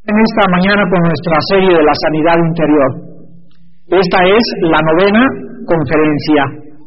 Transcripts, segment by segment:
En esta mañana con nuestra serie de la sanidad interior. Esta es la novena conferencia.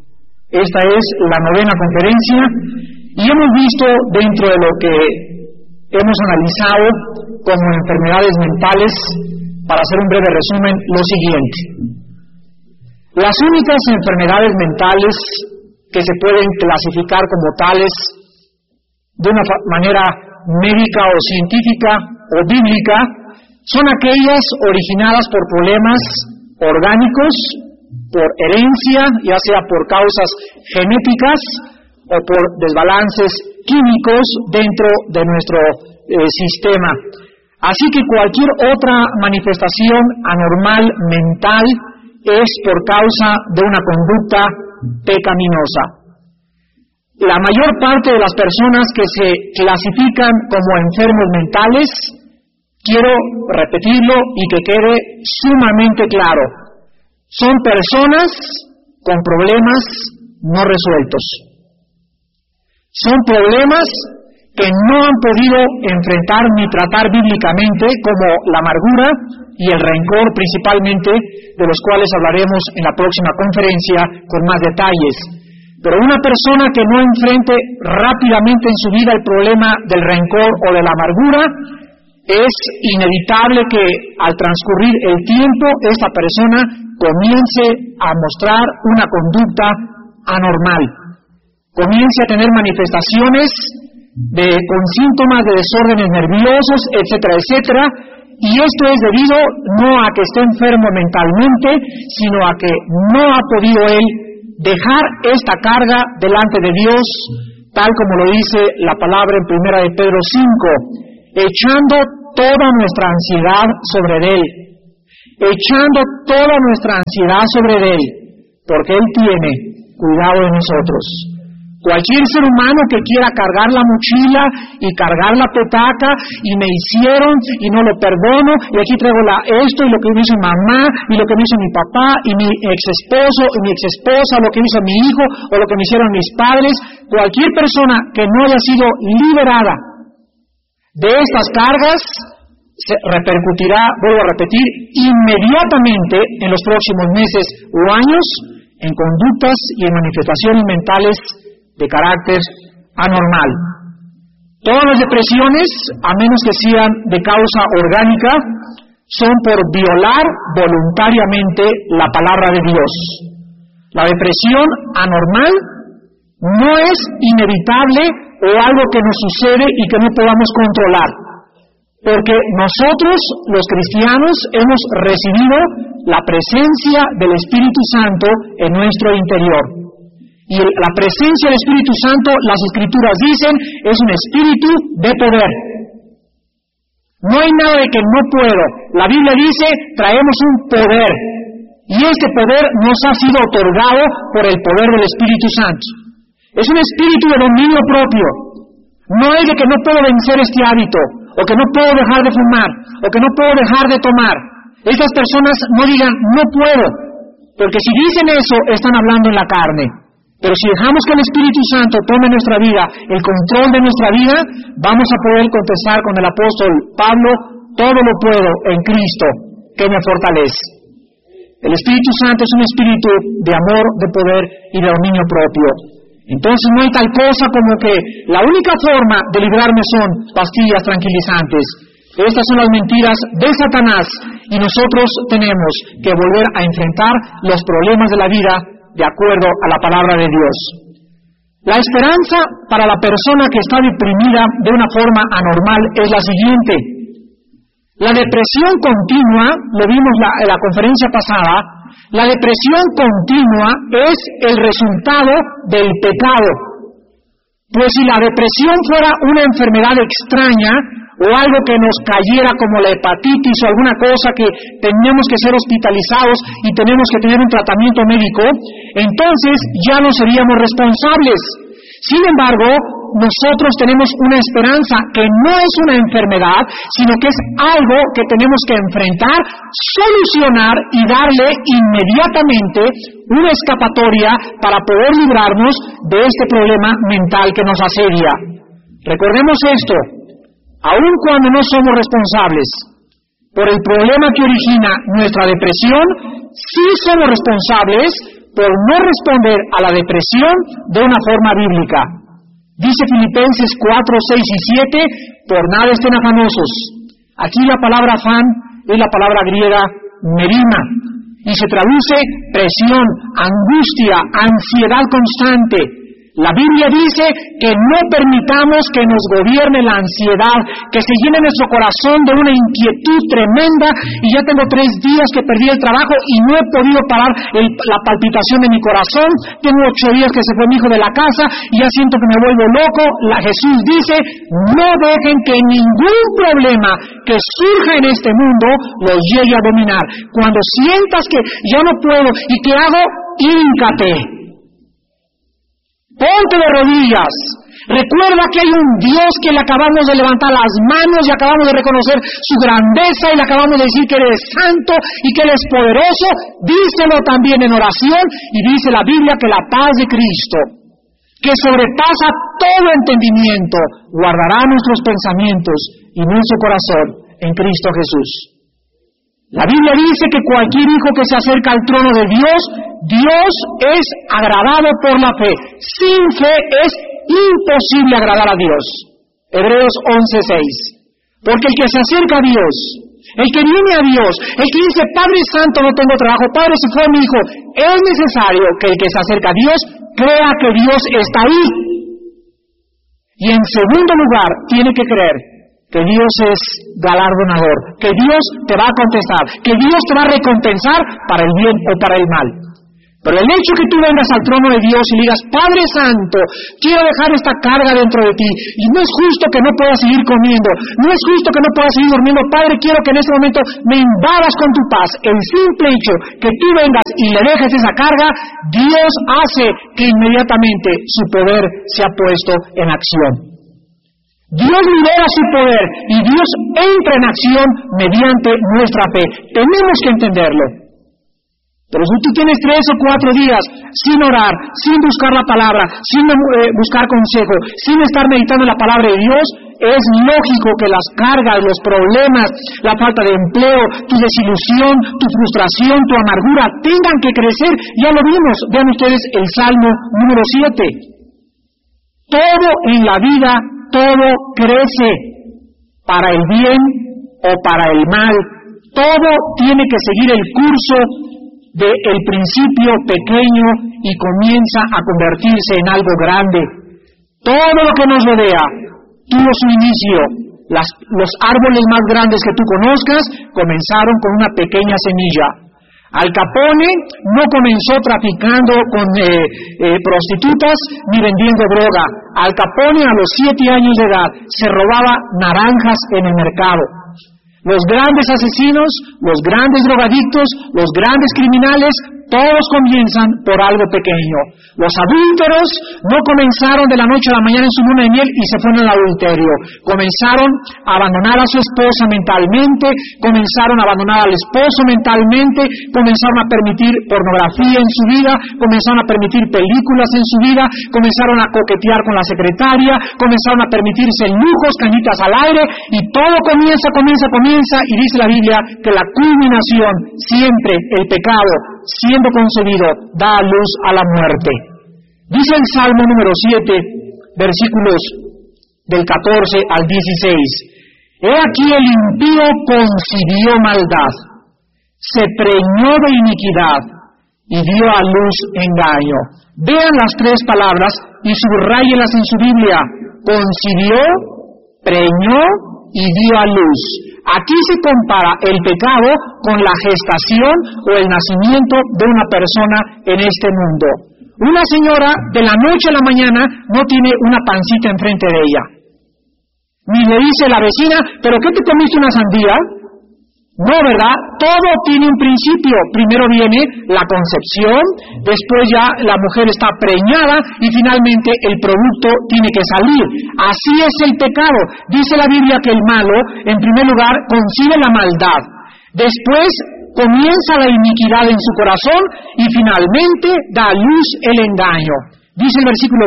Y hemos visto dentro de lo que hemos analizado como enfermedades mentales, para hacer un breve resumen, lo siguiente. Las únicas enfermedades mentales que se pueden clasificar como tales de una manera médica o científica o bíblica son aquellas originadas por problemas orgánicos, por herencia, ya sea por causas genéticas o por desbalances químicos dentro de nuestro sistema. Así que cualquier otra manifestación anormal mental es por causa de una conducta pecaminosa. La mayor parte de las personas que se clasifican como enfermos mentales, quiero repetirlo y que quede sumamente claro, son personas con problemas no resueltos. Son problemas que no han podido enfrentar ni tratar bíblicamente, como la amargura y el rencor principalmente, de los cuales hablaremos en la próxima conferencia con más detalles. Pero una persona que no enfrente rápidamente en su vida el problema del rencor o de la amargura, es inevitable que al transcurrir el tiempo esta persona comience a mostrar una conducta anormal, comience a tener manifestaciones con síntomas de desórdenes nerviosos, etcétera, etcétera, y esto es debido no a que esté enfermo mentalmente, sino a que no ha podido él dejar esta carga delante de Dios, tal como lo dice la palabra en 1 de Pedro 5, echando toda nuestra ansiedad sobre él, porque él tiene cuidado de nosotros. Cualquier ser humano que quiera cargar la mochila y cargar la petaca, y me hicieron y no lo perdono, y aquí traigo esto y lo que me hizo mi mamá y lo que me hizo mi papá y mi ex esposo y mi ex esposa, lo que hizo mi hijo o lo que me hicieron mis padres, cualquier persona que no haya sido liberada de estas cargas se repercutirá, vuelvo a repetir, inmediatamente en los próximos meses o años en conductas y en manifestaciones mentales de carácter anormal. Todas las depresiones, a menos que sean de causa orgánica, son por violar voluntariamente la palabra de Dios. La depresión anormal no es inevitable o algo que nos sucede y que no podamos controlar, porque nosotros, los cristianos, hemos recibido la presencia del Espíritu Santo en nuestro interior. Y la presencia del Espíritu Santo, las Escrituras dicen, es un espíritu de poder. No hay nada de que no puedo. La Biblia dice, traemos un poder. Y este poder nos ha sido otorgado por el poder del Espíritu Santo. Es un espíritu de dominio propio. No es de que no puedo vencer este hábito, o que no puedo dejar de fumar, o que no puedo dejar de tomar. Estas personas no digan, no puedo, porque si dicen eso, están hablando en la carne. Pero si dejamos que el Espíritu Santo tome nuestra vida, el control de nuestra vida, vamos a poder contestar con el apóstol Pablo, todo lo puedo en Cristo, que me fortalece. El Espíritu Santo es un espíritu de amor, de poder y de dominio propio. Entonces no hay tal cosa como que la única forma de librarme son pastillas tranquilizantes. Estas son las mentiras de Satanás y nosotros tenemos que volver a enfrentar los problemas de la vida de acuerdo a la palabra de Dios. La esperanza para la persona que está deprimida de una forma anormal es la siguiente. La depresión continua, lo vimos en la conferencia pasada, la depresión continua es el resultado del pecado. Pues si la depresión fuera una enfermedad extraña, o algo que nos cayera como la hepatitis o alguna cosa que tenemos que ser hospitalizados y tenemos que tener un tratamiento médico, entonces ya no seríamos responsables. Sin embargo, nosotros tenemos una esperanza que no es una enfermedad, sino que es algo que tenemos que enfrentar, solucionar y darle inmediatamente una escapatoria para poder librarnos de este problema mental que nos asedia. Recordemos esto. Aun cuando no somos responsables, por el problema que origina nuestra depresión, sí somos responsables por no responder a la depresión de una forma bíblica. Dice Filipenses 4, 6 y 7, por nada estén afanosos. Aquí la palabra afán es la palabra griega merima, y se traduce presión, angustia, ansiedad constante. La Biblia dice que no permitamos que nos gobierne la ansiedad, que se llene nuestro corazón de una inquietud tremenda, y ya tengo 3 días que perdí el trabajo y no he podido parar la palpitación de mi corazón, tengo 8 días que se fue mi hijo de la casa y ya siento que me vuelvo loco. Jesús dice, no dejen que ningún problema que surja en este mundo los llegue a dominar. Cuando sientas que ya no puedo y que hago, híncate. Ponte de rodillas. Recuerda que hay un Dios que le acabamos de levantar las manos y acabamos de reconocer su grandeza y le acabamos de decir que Él es santo y que Él es poderoso. Díselo también en oración, y dice la Biblia que la paz de Cristo, que sobrepasa todo entendimiento, guardará nuestros pensamientos y nuestro corazón en Cristo Jesús. La Biblia dice que cualquier hijo que se acerca al trono de Dios, Dios es agradado por la fe. Sin fe es imposible agradar a Dios. Hebreos 11:6. Porque el que se acerca a Dios, el que viene a Dios, el que dice, Padre Santo, no tengo trabajo, Padre, se fue mi hijo, es necesario que el que se acerca a Dios crea que Dios está ahí. Y en segundo lugar, tiene que creer que Dios es galardonador, que Dios te va a contestar, que Dios te va a recompensar para el bien o para el mal. Pero el hecho que tú vengas al trono de Dios y le digas, Padre Santo, quiero dejar esta carga dentro de ti, y no es justo que no puedas seguir comiendo, no es justo que no puedas seguir durmiendo, Padre, quiero que en este momento me invadas con tu paz. El simple hecho que tú vengas y le dejes esa carga, Dios hace que inmediatamente su poder sea puesto en acción. Dios libera su poder y Dios entra en acción mediante nuestra fe. Tenemos que entenderlo. Pero si tú tienes 3 o 4 días sin orar, sin buscar la palabra, sin buscar consejo, sin estar meditando en la palabra de Dios, es lógico que las cargas, los problemas, la falta de empleo, tu desilusión, tu frustración, tu amargura tengan que crecer. Ya lo vimos. Vean ustedes el Salmo número 7. Todo en la vida, todo crece, para el bien o para el mal. Todo tiene que seguir el curso del principio pequeño y comienza a convertirse en algo grande. Todo lo que nos rodea tuvo su inicio. Los árboles más grandes que tú conozcas comenzaron con una pequeña semilla. Al Capone no comenzó traficando con prostitutas ni vendiendo droga. Al Capone a los 7 años de edad se robaba naranjas en el mercado. Los grandes asesinos, los grandes drogadictos, los grandes criminales, todos comienzan por algo pequeño. Los adúlteros no comenzaron de la noche a la mañana en su luna de miel y se fueron al adulterio. Comenzaron a abandonar a su esposa mentalmente, comenzaron a abandonar al esposo mentalmente, comenzaron a permitir pornografía en su vida, comenzaron a permitir películas en su vida, comenzaron a coquetear con la secretaria, comenzaron a permitirse lujos, cañitas al aire, y todo comienza, y dice la Biblia que la culminación, siempre el pecado, siendo concebido, da a luz a la muerte. Dice el Salmo número 7, versículos del 14 al 16. He aquí el impío concibió maldad, se preñó de iniquidad y dio a luz engaño. Vean las 3 palabras y subrayenlas en su Biblia. Concibió, preñó y dio a luz. Aquí se compara el pecado con la gestación o el nacimiento de una persona en este mundo. Una señora de la noche a la mañana no tiene una pancita enfrente de ella. Ni le dice la vecina, ¿pero qué te comiste, una sandía? No, ¿verdad? Todo tiene un principio. Primero viene la concepción, después ya la mujer está preñada y finalmente el producto tiene que salir. Así es el pecado. Dice la Biblia que el malo, en primer lugar, concibe la maldad. Después comienza la iniquidad en su corazón y finalmente da a luz el engaño. Dice el versículo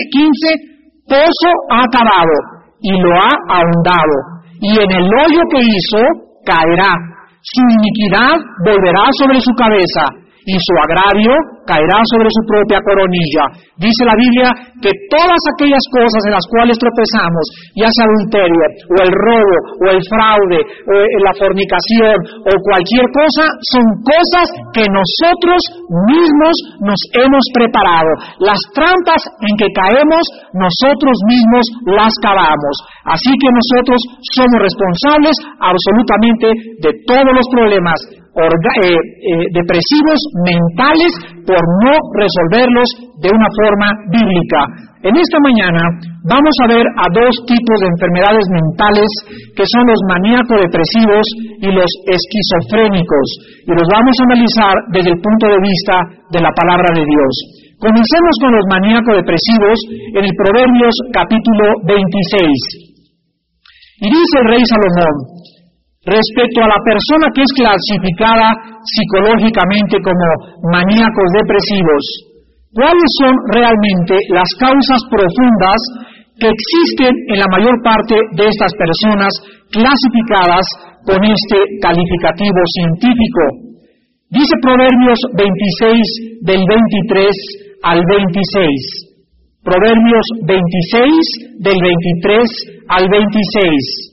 15, pozo ha cavado y lo ha ahondado, y en el hoyo que hizo caerá, Su iniquidad volverá sobre su cabeza, y su agravio caerá sobre su propia coronilla. Dice la Biblia que todas aquellas cosas en las cuales tropezamos, ya sea adulterio, o el robo, o el fraude, o la fornicación, o cualquier cosa, son cosas que nosotros mismos nos hemos preparado. Las trampas en que caemos, nosotros mismos las cavamos. Así que nosotros somos responsables absolutamente de todos los problemas depresivos mentales por no resolverlos de una forma bíblica. En esta mañana vamos a ver a dos tipos de enfermedades mentales que son los maníaco-depresivos y los esquizofrénicos, y los vamos a analizar desde el punto de vista de la palabra de Dios. Comencemos con los maníaco-depresivos en el Proverbios capítulo 26. Y dice el rey Salomón respecto a la persona que es clasificada psicológicamente como maníacos depresivos, ¿cuáles son realmente las causas profundas que existen en la mayor parte de estas personas clasificadas con este calificativo científico? Dice Proverbios 26 del 23 al 26. Proverbios 26 del 23 al 26.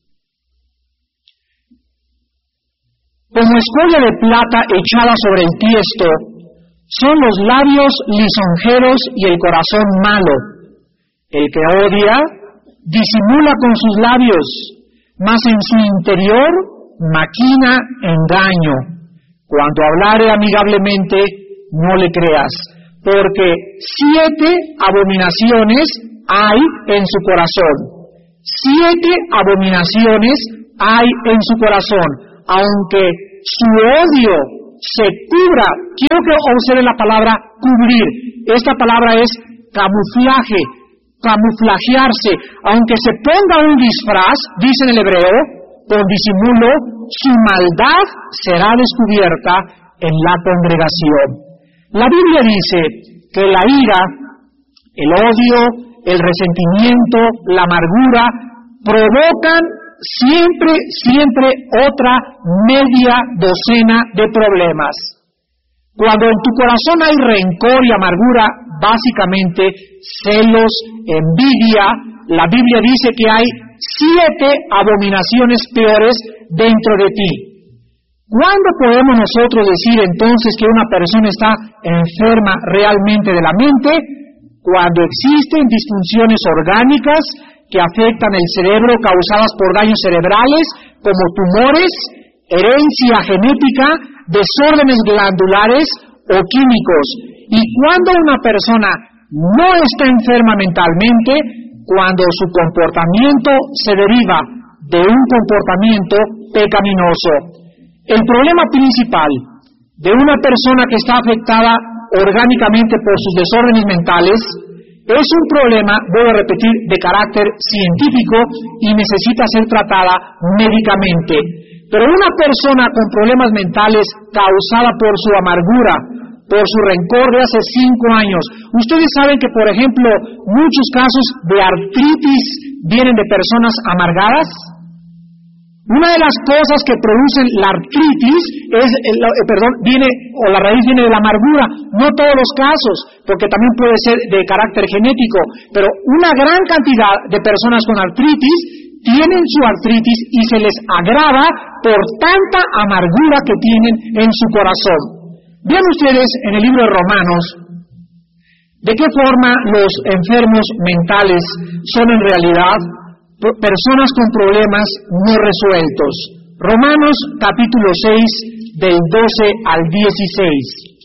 Como escoria de plata echada sobre el tiesto, son los labios lisonjeros y el corazón malo. El que odia, disimula con sus labios, mas en su interior maquina engaño. Cuando hablare amigablemente, no le creas, porque 7 abominaciones hay en su corazón. 7 abominaciones hay en su corazón. Aunque su odio se cubra, quiero que observen la palabra cubrir. Esta palabra es camuflaje, camuflajearse. Aunque se ponga un disfraz, dice en el hebreo, con disimulo, su maldad será descubierta en la congregación. La Biblia dice que la ira, el odio, el resentimiento, la amargura provocan siempre otra media docena de problemas. Cuando en tu corazón hay rencor y amargura, básicamente celos, envidia, la Biblia dice que hay 7 abominaciones peores dentro de ti. ¿Cuándo podemos nosotros decir entonces que una persona está enferma realmente de la mente? Cuando existen disfunciones orgánicas que afectan el cerebro causadas por daños cerebrales, como tumores, herencia genética, desórdenes glandulares o químicos. Y cuando una persona no está enferma mentalmente, cuando su comportamiento se deriva de un comportamiento pecaminoso. El problema principal de una persona que está afectada orgánicamente por sus desórdenes mentales es un problema, voy a repetir, de carácter científico y necesita ser tratada médicamente. Pero una persona con problemas mentales causada por su amargura, por su rencor de hace 5 años, ustedes saben que, por ejemplo, muchos casos de artritis vienen de personas amargadas. Una de las cosas que producen la artritis es, la raíz viene de la amargura. No todos los casos, porque también puede ser de carácter genético, pero una gran cantidad de personas con artritis tienen su artritis y se les agrava por tanta amargura que tienen en su corazón. Vean ustedes en el libro de Romanos de qué forma los enfermos mentales son en realidad personas con problemas no resueltos. Romanos capítulo 6 del 12 al 16.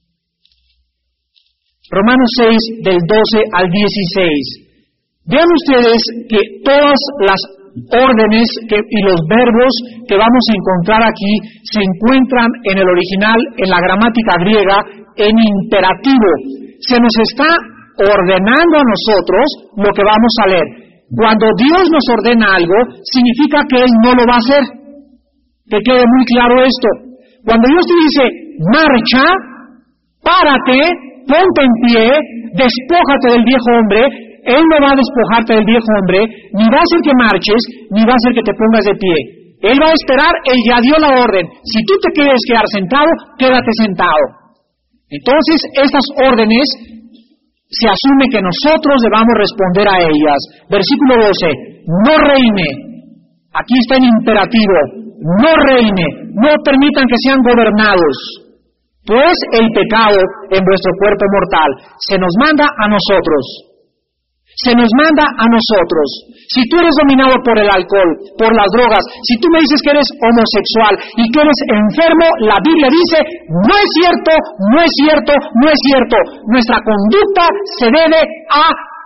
Romanos 6 del 12 al 16. Vean ustedes que todas las órdenes y los verbos que vamos a encontrar aquí se encuentran en el original, en la gramática griega, en imperativo. Se nos está ordenando a nosotros lo que vamos a leer. Cuando Dios nos ordena algo, significa que Él no lo va a hacer. Que quede muy claro esto. Cuando Dios te dice, marcha, párate, ponte en pie, despójate del viejo hombre, Él no va a despojarte del viejo hombre, ni va a hacer que marches, ni va a hacer que te pongas de pie. Él va a esperar, Él ya dio la orden. Si tú te quieres quedar sentado, quédate sentado. Entonces, estas órdenes se asume que nosotros debamos responder a ellas. Versículo 12, no reine. Aquí está en imperativo, no reine, no permitan que sean gobernados. Pues el pecado en vuestro cuerpo mortal se nos manda a nosotros. Se nos manda a nosotros. Si tú eres dominado por el alcohol, por las drogas, si tú me dices que eres homosexual y que eres enfermo, la Biblia dice, no es cierto, no es cierto, no es cierto. Nuestra conducta se debe a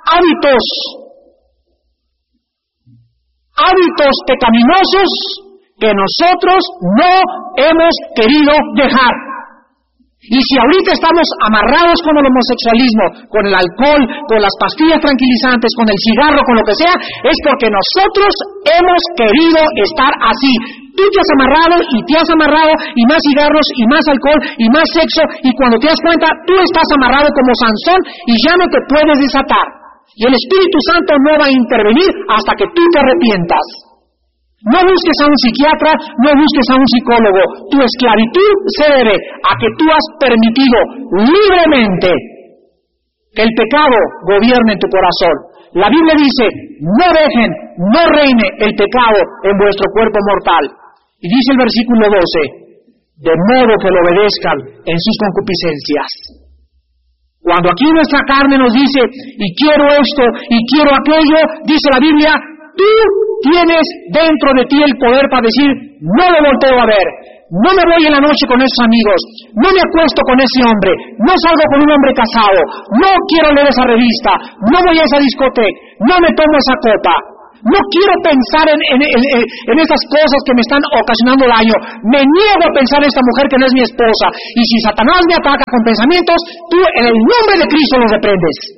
hábitos pecaminosos que nosotros no hemos querido dejar. Y si ahorita estamos amarrados con el homosexualismo, con el alcohol, con las pastillas tranquilizantes, con el cigarro, con lo que sea, es porque nosotros hemos querido estar así. Tú te has amarrado y te has amarrado, y más cigarros, y más alcohol, y más sexo, y cuando te das cuenta, tú estás amarrado como Sansón y ya no te puedes desatar. Y el Espíritu Santo no va a intervenir hasta que tú te arrepientas. No busques a un psiquiatra, no busques a un psicólogo. Tu esclavitud se debe a que tú has permitido libremente que el pecado gobierne en tu corazón. La Biblia dice, no dejen, no reine el pecado en vuestro cuerpo mortal. Y dice el versículo 12, de modo que lo obedezcan en sus concupiscencias. Cuando aquí nuestra carne nos dice, y quiero esto, y quiero aquello, dice la Biblia, tú tienes dentro de ti el poder para decir, no lo volteo a ver, no me voy en la noche con esos amigos, no me acuesto con ese hombre, no salgo con un hombre casado, no quiero leer esa revista, no voy a esa discoteca, no me tomo esa copa, no quiero pensar en esas cosas que me están ocasionando daño, me niego a pensar en esta mujer que no es mi esposa, y si Satanás me ataca con pensamientos, tú en el nombre de Cristo los reprendes.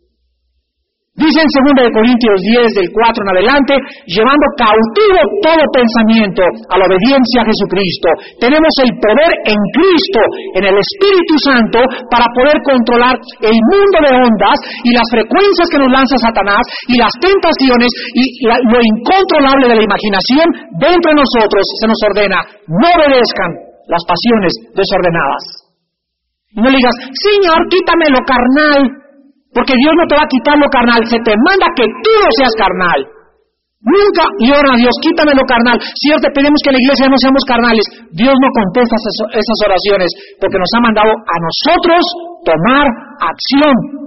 Dice en 2 Corintios 10, del 4 en adelante, llevando cautivo todo pensamiento a la obediencia a Jesucristo. Tenemos el poder en Cristo, en el Espíritu Santo, para poder controlar el mundo de ondas y las frecuencias que nos lanza Satanás y las tentaciones y lo incontrolable de la imaginación dentro de nosotros. Se nos ordena, no obedezcan las pasiones desordenadas. Y no le digas, Señor, quítame lo carnal. Porque Dios no te va a quitar lo carnal, se te manda que tú no seas carnal. Nunca, y ora a Dios, quítame lo carnal. Señor, te pedimos que en la iglesia no seamos carnales. Dios no contesta esas oraciones, porque nos ha mandado a nosotros tomar acción.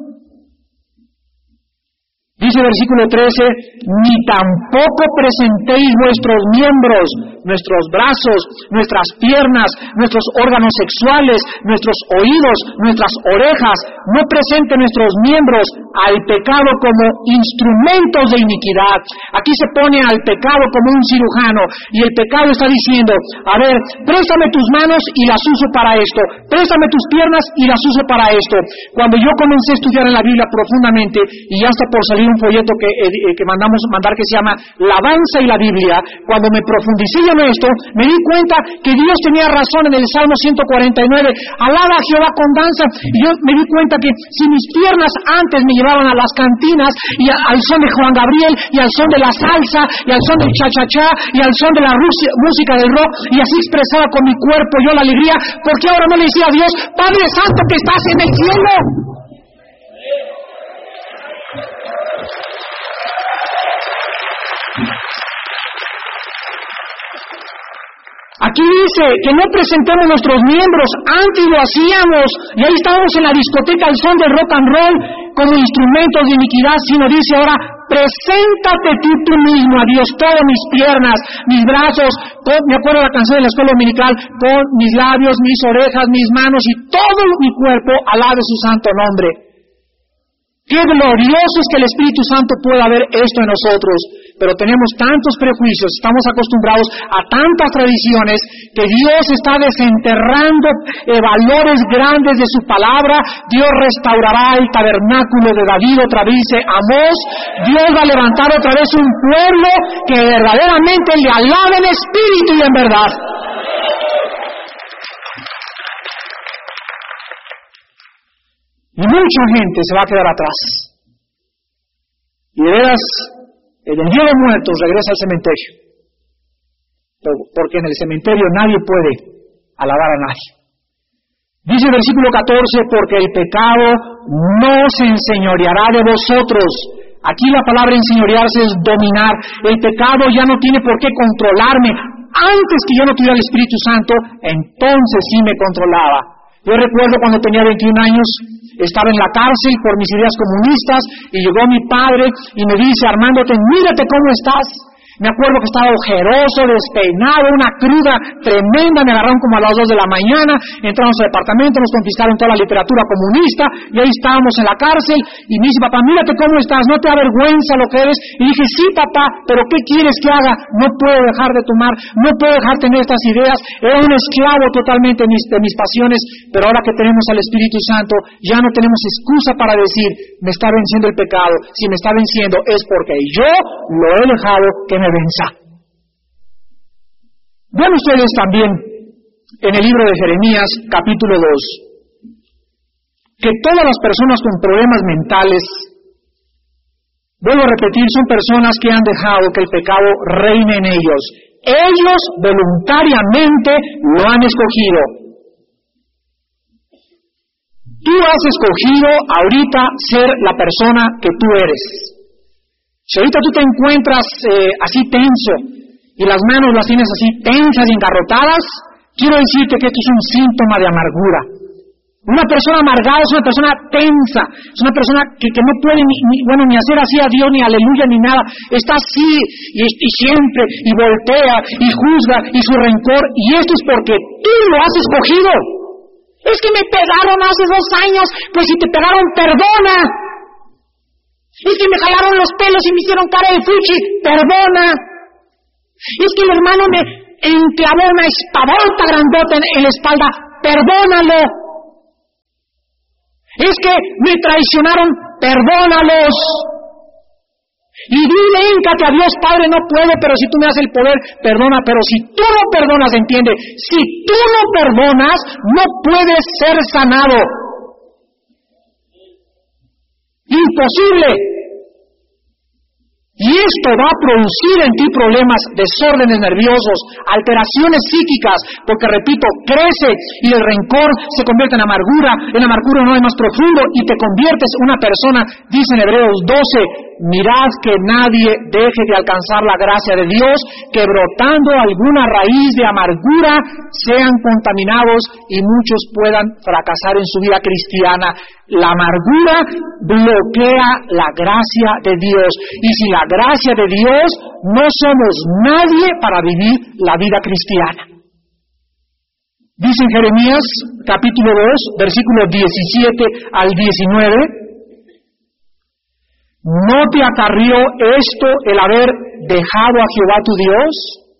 Dice el versículo 13, ni tampoco presentéis vuestros miembros, nuestros brazos, nuestras piernas, nuestros órganos sexuales, nuestros oídos, nuestras orejas, no presenten nuestros miembros al pecado como instrumentos de iniquidad. Aquí se pone al pecado como un cirujano, y el pecado está diciendo, a ver, préstame tus manos y las uso para esto, préstame tus piernas y las uso para esto. Cuando yo comencé a estudiar en la Biblia profundamente, y ya está por salir un folleto que mandar que se llama La Danza y la Biblia, cuando me profundicé en esto, me di cuenta que Dios tenía razón en el Salmo 149, alaba a Jehová con danza, y yo me di cuenta que si mis piernas antes me llevaban a las cantinas, y al son de Juan Gabriel, y al son de la salsa, y al son del cha-cha-cha, y al son de la música del rock, y así expresaba con mi cuerpo yo la alegría, ¿por qué ahora no le decía a Dios, Padre Santo que estás en el cielo? Aquí dice que no presentemos nuestros miembros, antes lo hacíamos, y ahí estábamos en la discoteca al son del rock and roll como instrumentos de iniquidad, sino dice ahora, preséntate tú mismo a Dios, todas mis piernas, mis brazos, me acuerdo de la canción de la escuela dominical, con mis labios, mis orejas, mis manos y todo mi cuerpo alabe su santo nombre. Qué glorioso es que el Espíritu Santo pueda ver esto en nosotros, pero tenemos tantos prejuicios, estamos acostumbrados a tantas tradiciones, que Dios está desenterrando valores grandes de su palabra. Dios restaurará el tabernáculo de David otra vez, dice Amós. Dios va a levantar otra vez un pueblo que verdaderamente le alabe en espíritu y en verdad. Y mucha gente se va a quedar atrás. Y de veras, en el día de muertos regresa al cementerio. porque en el cementerio nadie puede alabar a nadie. Dice el versículo 14, porque el pecado no se enseñoreará de vosotros. Aquí la palabra enseñorearse es dominar. El pecado ya no tiene por qué controlarme. Antes que yo no tuviera el Espíritu Santo, entonces sí me controlaba. Yo recuerdo cuando tenía 21 años, estaba en la cárcel por mis ideas comunistas y llegó mi padre y me dice: Armando, mírate cómo estás. Me acuerdo que estaba ojeroso, despeinado, una cruda tremenda, me agarraron como a las 2 de la mañana, entramos al departamento, nos confiscaron toda la literatura comunista, y ahí estábamos en la cárcel, y me dice: papá, mírate cómo estás, ¿no te da vergüenza lo que eres? Y dije: sí, papá, pero ¿qué quieres que haga? No puedo dejar de tomar, no puedo dejar de tener estas ideas, era un esclavo totalmente de mis pasiones, pero ahora que tenemos al Espíritu Santo, ya no tenemos excusa para decir: me está venciendo el pecado. Si me está venciendo es porque yo lo he dejado que me venza. Vean ustedes también en el libro de Jeremías, capítulo 2, que todas las personas con problemas mentales, vuelvo a repetir, son personas que han dejado que el pecado reine en ellos. Ellos voluntariamente lo han escogido. Tú has escogido ahorita ser la persona que tú eres. Si ahorita tú te encuentras así tenso y las manos las tienes así tensas y engarrotadas, quiero decirte que esto es un síntoma de amargura. Una persona amargada es una persona tensa, es una persona que no puede ni hacer así a Dios, ni aleluya, ni nada. Está así y siempre, y voltea, y juzga, y su rencor, y esto es porque tú lo has escogido. Es que me pegaron hace 2 años, pues si te pegaron, perdona. Es que me jalaron los pelos y me hicieron cara de fuchi, perdona. Es que el hermano me enclavó una espadota grandota en la espalda, perdónalo. Es que me traicionaron, perdónalos. Y dile, híncate a Dios Padre, no puede, pero si tú me das el poder, perdona. Pero si tú no perdonas, entiende, si tú no perdonas, no puedes ser sanado. Imposible. Y esto va a producir en ti problemas, desórdenes nerviosos, alteraciones psíquicas, porque repito, crece y el rencor se convierte en amargura no es más profundo y te conviertes en una persona, dice en Hebreos 12, mirad que nadie deje de alcanzar la gracia de Dios, que brotando alguna raíz de amargura sean contaminados y muchos puedan fracasar en su vida cristiana. La amargura bloquea la gracia de Dios. Y sin la gracia de Dios, no somos nadie para vivir la vida cristiana. Dice en Jeremías, capítulo 2, versículos 17 al 19, ¿no te acarrió esto el haber dejado a Jehová tu Dios?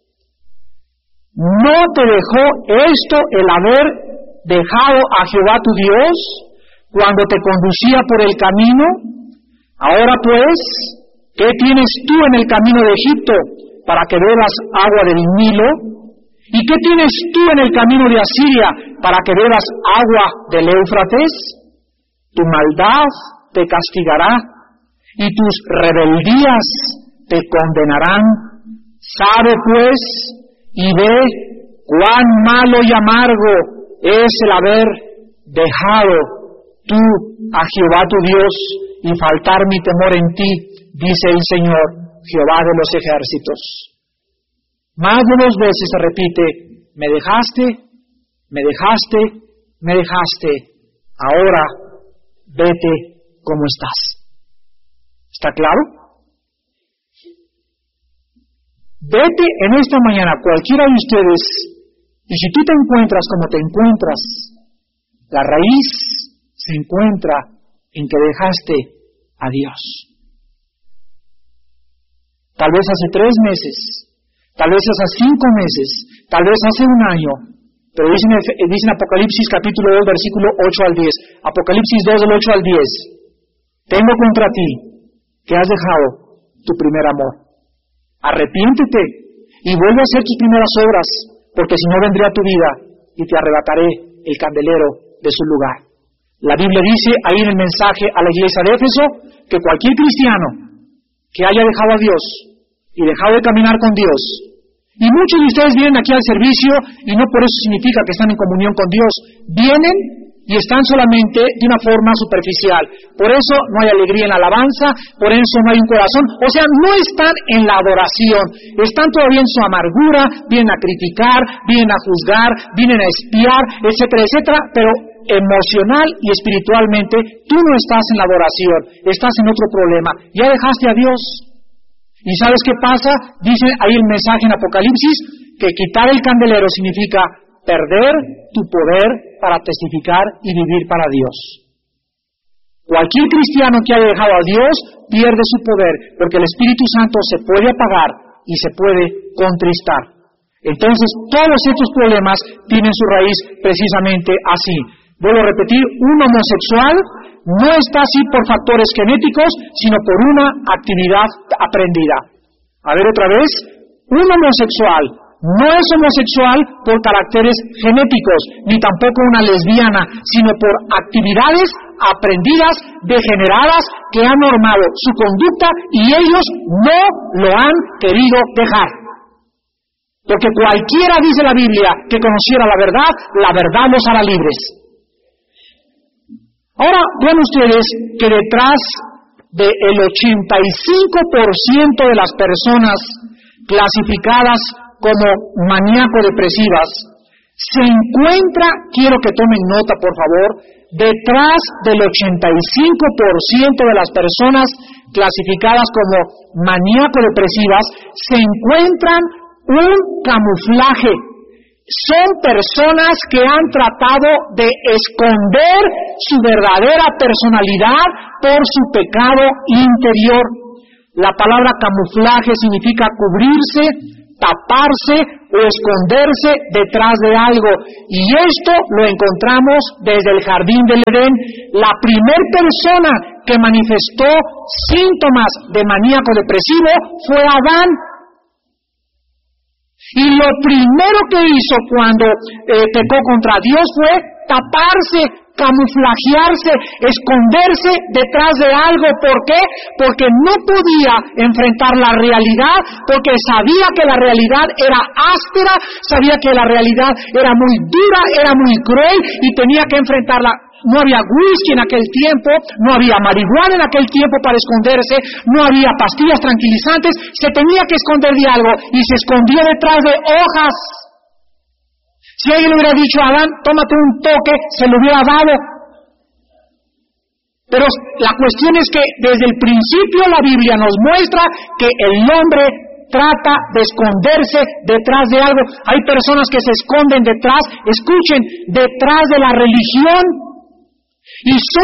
¿No te dejó esto el haber dejado a Jehová tu Dios cuando te conducía por el camino? Ahora pues, ¿qué tienes tú en el camino de Egipto para que bebas agua del Nilo? ¿Y qué tienes tú en el camino de Asiria para que bebas agua del Éufrates? Tu maldad te castigará y tus rebeldías te condenarán. Sabe pues y ve cuán malo y amargo es el haber dejado tú a Jehová tu Dios y faltar mi temor en ti, dice el Señor, Jehová de los ejércitos. Más de 2 veces se repite, me dejaste, me dejaste, me dejaste, ahora vete como estás. ¿Está claro? Vete en esta mañana, cualquiera de ustedes, y si tú te encuentras como te encuentras, la raíz se encuentra en que dejaste a Dios. Tal vez hace 3 meses, tal vez hace 5 meses, tal vez hace 1 año, pero dice en Apocalipsis capítulo 2, versículo 8 al 10, Apocalipsis 2 del 8 al 10, tengo contra ti que has dejado tu primer amor. Arrepiéntete y vuelve a hacer tus primeras obras, porque si no vendré a tu vida y te arrebataré el candelero de su lugar. La Biblia dice ahí en el mensaje a la iglesia de Éfeso que cualquier cristiano que haya dejado a Dios y dejado de caminar con Dios Y muchos de ustedes vienen aquí al servicio y no por eso significa que están en comunión con Dios. Vienen y están solamente de una forma superficial. Por eso no hay alegría en la alabanza, por eso no hay un corazón. O sea, no están en la adoración. Están todavía en su amargura, vienen a criticar, vienen a juzgar, vienen a espiar, etcétera, etcétera. Pero emocional y espiritualmente tú no estás en la adoración, estás en otro problema. Ya dejaste a Dios. ¿Y sabes qué pasa? Dice ahí el mensaje en Apocalipsis, que quitar el candelero significa perder tu poder para testificar y vivir para Dios. Cualquier cristiano que haya dejado a Dios pierde su poder, porque el Espíritu Santo se puede apagar y se puede contristar. Entonces, todos estos problemas tienen su raíz precisamente así. Vuelvo a repetir, un homosexual no está así por factores genéticos, sino por una actividad aprendida. A ver otra vez, un homosexual no es homosexual por caracteres genéticos, ni tampoco una lesbiana, sino por actividades aprendidas, degeneradas, que han normado su conducta y ellos no lo han querido dejar. Porque cualquiera, dice la Biblia, que conociera la verdad los hará libres. Ahora, vean ustedes que detrás del 85% de las personas clasificadas como maníaco-depresivas, se encuentra, quiero que tomen nota por favor, detrás del 85% de las personas clasificadas como maníaco-depresivas, se encuentran un camuflaje. Son personas que han tratado de esconder su verdadera personalidad por su pecado interior. La palabra camuflaje significa cubrirse, taparse o esconderse detrás de algo. Y esto lo encontramos desde el jardín del Edén. La primer persona que manifestó síntomas de maníaco depresivo fue Adán. Y lo primero que hizo cuando pecó contra Dios fue taparse, camuflajearse, esconderse detrás de algo. ¿Por qué? Porque no podía enfrentar la realidad, porque sabía que la realidad era áspera, sabía que la realidad era muy dura, era muy cruel y tenía que enfrentarla. No había whisky en aquel tiempo, no había marihuana en aquel tiempo para esconderse, no había pastillas tranquilizantes, se tenía que esconder de algo y se escondió detrás de hojas. Si alguien le hubiera dicho a Adán, tómate un toque, se lo hubiera dado. Pero la cuestión es que desde el principio la Biblia nos muestra que el hombre trata de esconderse detrás de algo. Hay personas que se esconden detrás, escuchen, detrás de la religión. Y son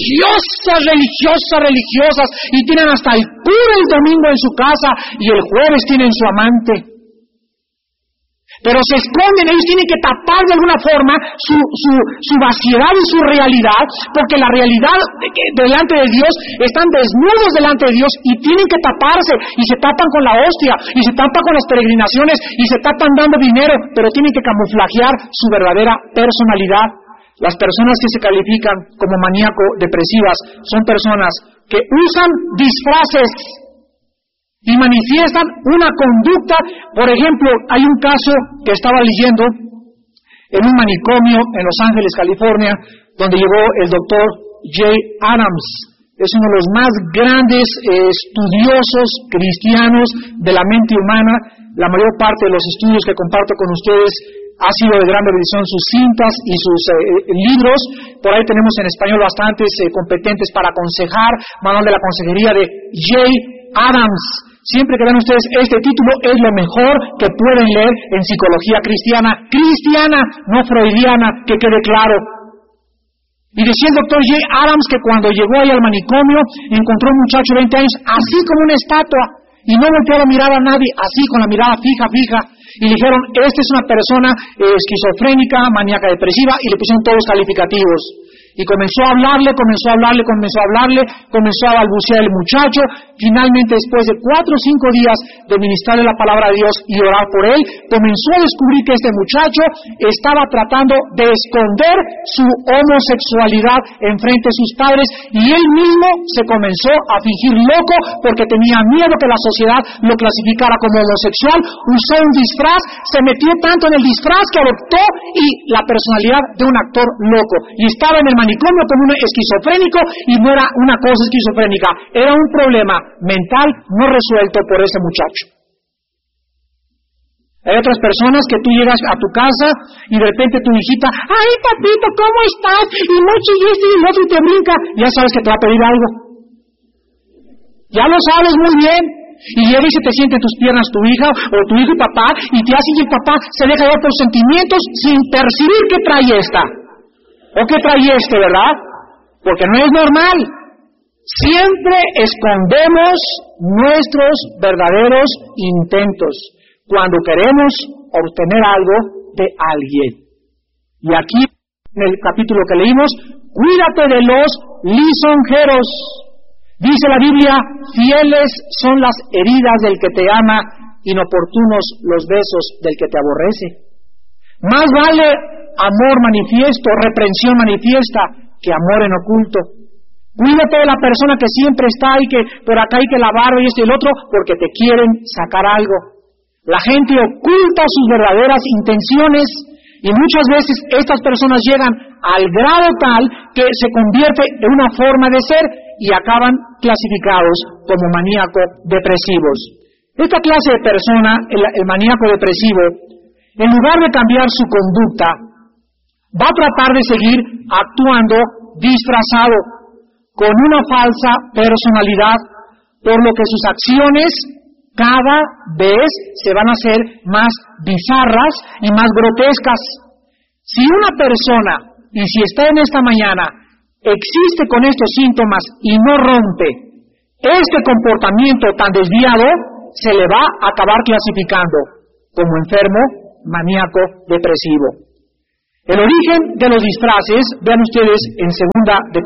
religiosas, y tienen hasta el cura el domingo en su casa y el jueves tienen su amante. Pero se esconden, ellos tienen que tapar de alguna forma su vaciedad y su realidad, porque la realidad delante de Dios, están desnudos delante de Dios y tienen que taparse, y se tapan con la hostia, y se tapan con las peregrinaciones, y se tapan dando dinero, pero tienen que camuflajear su verdadera personalidad. Las personas que se califican como maníaco-depresivas son personas que usan disfraces y manifiestan una conducta. Por ejemplo, hay un caso que estaba leyendo en un manicomio en Los Ángeles, California, donde llegó el doctor Jay Adams. Es uno de los más grandes estudiosos cristianos de la mente humana. La mayor parte de los estudios que comparto con ustedes ha sido de gran bendición, sus cintas y sus libros. Por ahí tenemos en español bastantes competentes para aconsejar. Manual de la consejería de Jay Adams. Siempre que vean ustedes este título, es lo mejor que pueden leer en psicología cristiana, no freudiana, que quede claro. Y decía el doctor Jay Adams que cuando llegó ahí al manicomio, encontró un muchacho de 20 años, así como una estatua, y no volteó a mirar a nadie, así con la mirada fija. Y le dijeron, esta es una persona esquizofrénica, maníaca depresiva, y le pusieron todos calificativos. Y comenzó a hablarle, comenzó a balbucear el muchacho. Finalmente, después de 4 o 5 días de ministrarle la palabra de Dios y orar por él, comenzó a descubrir que este muchacho estaba tratando de esconder su homosexualidad enfrente de sus padres, y él mismo se comenzó a fingir loco porque tenía miedo que la sociedad lo clasificara como homosexual. Usó un disfraz, se metió tanto en el disfraz que adoptó y la personalidad de un actor loco, y estaba en el manicomio como un esquizofrénico, y no era una cosa esquizofrénica, era un problema mental no resuelto por ese muchacho. Hay otras personas que tú llegas a tu casa y de repente tu hijita, ¡ay, papito, ¿cómo estás? Y mucho y este y el otro, y te brinca, ya sabes que te va a pedir algo. Ya lo sabes muy bien. Y llega y se te siente en tus piernas tu hija o tu hijo y papá, y te hace, y el papá se deja llevar por sentimientos sin percibir qué trae esta o qué trae este, ¿verdad? Porque no es normal. Siempre escondemos nuestros verdaderos intentos cuando queremos obtener algo de alguien. Y aquí, en el capítulo que leímos, cuídate de los lisonjeros. Dice la Biblia, fieles son las heridas del que te ama, inoportunos los besos del que te aborrece. Más vale amor manifiesto, reprensión manifiesta, que amor en oculto. Cuídate de la persona que siempre está ahí, que por acá hay que lavar y esto y el otro, porque te quieren sacar algo. La gente oculta sus verdaderas intenciones, y muchas veces estas personas llegan al grado tal que se convierte en una forma de ser y acaban clasificados como maníaco-depresivos. Esta clase de persona, el maníaco depresivo, en lugar de cambiar su conducta, va a tratar de seguir actuando disfrazado, con una falsa personalidad, por lo que sus acciones cada vez se van a hacer más bizarras y más grotescas. Si una persona, y si está en esta mañana, existe con estos síntomas y no rompe este comportamiento tan desviado, se le va a acabar clasificando como enfermo maníaco depresivo. El origen de los disfraces, vean ustedes en 2 de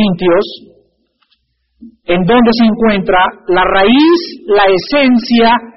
Corintios, en donde se encuentra la raíz, la esencia